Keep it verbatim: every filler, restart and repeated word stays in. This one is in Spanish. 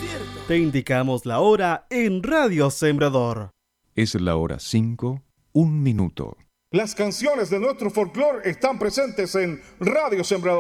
Te indicamos la hora en Radio Sembrador. Es la hora cinco, un minuto. Las canciones de nuestro folclore están presentes en Radio Sembrador.